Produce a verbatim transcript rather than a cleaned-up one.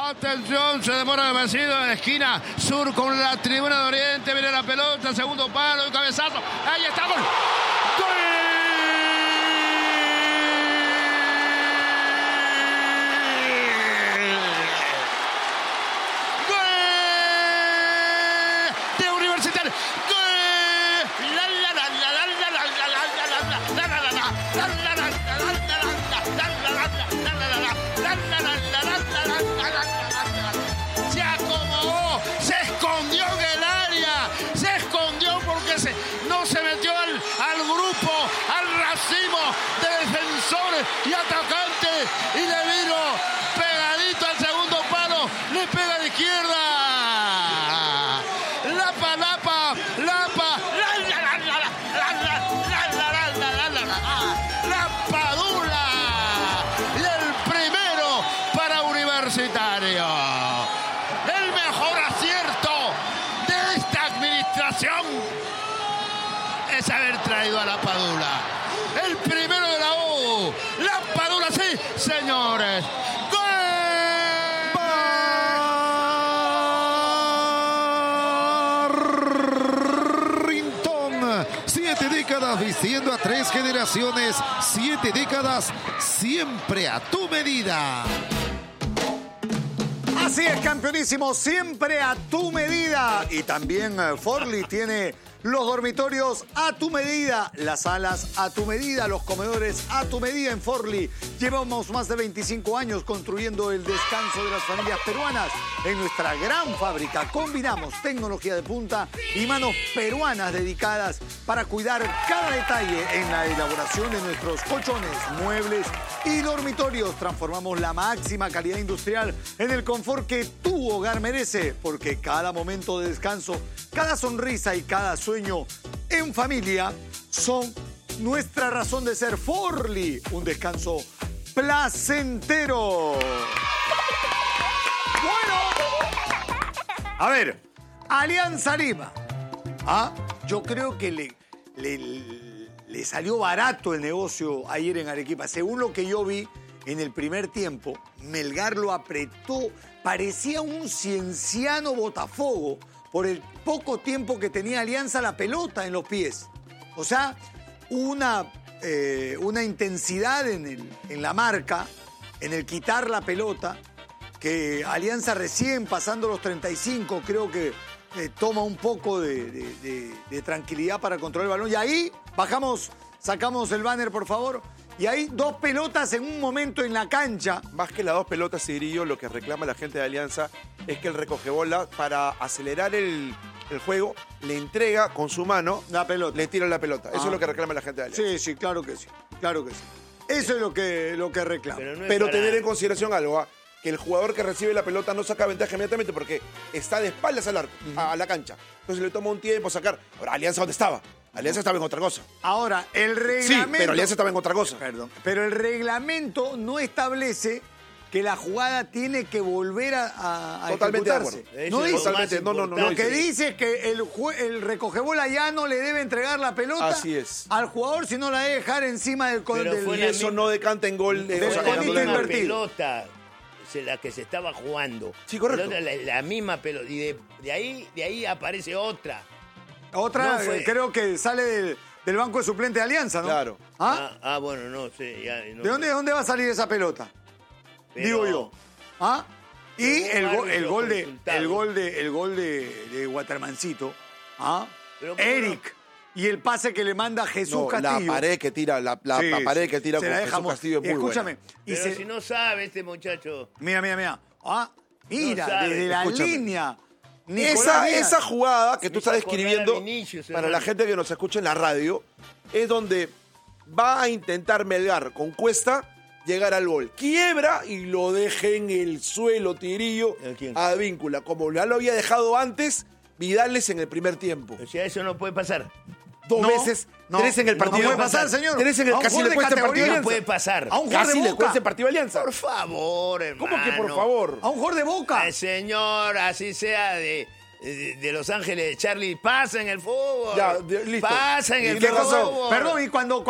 Atención, se demora demasiado en esquina sur con la tribuna de Oriente. Viene la pelota, segundo palo, el cabezazo. Ahí está, gol. ¡Gol! Se acomodó, se escondió en el área, se escondió porque se, no se metió al, al grupo, al racimo de defensores y atacantes, y le vino pegadito al segundo palo, le pega de izquierda. Lapa, lapa, lapa, la, la, la, la, la, la, la, la, la, la, la, la Padula, y el primero para Universitario. El mejor acierto de esta administración es haber traído a la Padula. El primero de la U. La Padula, sí, señores. Siete décadas vistiendo a tres generaciones, siete décadas siempre a tu medida. Así es, campeonísimo, siempre a tu medida. Y también eh, Forli tiene los dormitorios a tu medida, las salas a tu medida, los comedores a tu medida en Forli. Llevamos más de veinticinco años construyendo el descanso de las familias peruanas. En nuestra gran fábrica combinamos tecnología de punta y manos peruanas dedicadas para cuidar cada detalle en la elaboración de nuestros colchones, muebles y dormitorios. Transformamos la máxima calidad industrial en el confort que tu hogar merece, porque cada momento de descanso, cada sonrisa y cada sueño en familia son nuestra razón de ser. Forli, un descanso placentero. Bueno, a ver, Alianza Lima. Ah, yo creo que le, le, le salió barato el negocio ayer en Arequipa. Según lo que yo vi en el primer tiempo, Melgar lo apretó. Parecía un cienciano Botafogo por el poco tiempo que tenía Alianza la pelota en los pies. O sea, una, eh, una intensidad en, el, en la marca, en el quitar la pelota, que Alianza recién pasando los treinta y cinco creo que eh, toma un poco de, de, de, de tranquilidad para controlar el balón. Y ahí bajamos, sacamos el banner, por favor. Y hay dos pelotas en un momento en la cancha. Más que las dos pelotas, Sigrillo, lo que reclama la gente de Alianza es que el recogebola, para acelerar el, el juego, le entrega con su mano la pelota. Le tira la pelota. Eso Ah. es lo que reclama la gente de Alianza. Sí, sí, claro que sí. Claro que sí. Eso es lo que, lo que reclama. Pero, Pero, no Pero tener en consideración algo, ¿ah? Que el jugador que recibe la pelota no saca ventaja inmediatamente porque está de espaldas al arco, uh-huh. a la cancha. Entonces le toma un tiempo sacar. Ahora, Alianza, ¿dónde estaba? Alianza estaba en otra cosa. Ahora, el reglamento... Sí, pero Alianza estaba en otra cosa. Perdón. Pero el reglamento no establece que la jugada tiene que volver a, a, a Totalmente de ejecutarse. acuerdo. No dice, Totalmente, no, no, no. Lo no que dice. dice es que el, el recogebola ya no le debe entregar la pelota Así es. al jugador, sino la debe dejar encima del... Pero del fue Y la eso misma- no decanta en gol. De, Del o sea, conito ganándole la gol. invertido. pelota se- la que se estaba jugando. Sí, correcto. La, la- la misma pelota. Y de, de ahí, de ahí aparece otra. Otra, No fue- eh, creo que sale del, del banco de suplente de Alianza, ¿no? Claro. ¿Ah? Ah, ah, bueno, no sé. Ya, no ¿De dónde, sé. dónde va a salir esa pelota? Pero- Digo yo. ¿Ah? Y Según el, go- el árbitros gol de consultados. el gol de el gol de, de Watermancito, ¿ah? Pero ¿cómo Eric. Y el pase que le manda Jesús No, la Castillo. pared que tira, la, la- Sí, la pared sí, que tira se con la Jesús dejamos. Castillo es muy Escúchame. buena. Y Pero se- si no sabe este muchacho. Mira, mira, mira. Ah, mira, No sabe. desde la Escúchame. línea. Nicolás Esa, Díaz. esa jugada que tú Me hizo estás acordar describiendo, a Vinicius, para hermano. la gente que nos escucha en la radio, es donde va a intentar Melgar con Cuesta llegar al gol. Quiebra y lo deja en el suelo, Tirillo, ¿A quién? a Víncula. Como ya lo había dejado antes, Vidales en el primer tiempo. O sea, eso no puede pasar. Dos No, veces, no, tres en el no partido. puede pasar, señor. Tres en el, A un casi jugador le de cuesta el partido categoría. de No Alianza. puede pasar. A un jugador Casi de le Boca. cuesta el partido de Alianza. Por favor, hermano. ¿Cómo que por favor? A un jugador de Boca. Ay, señor, así sea de, de, de Los Ángeles, Charlie, pasa en el fútbol. Ya, de- listo. Pasa en ¿Y el qué fútbol. pasó? Perdón, y cuando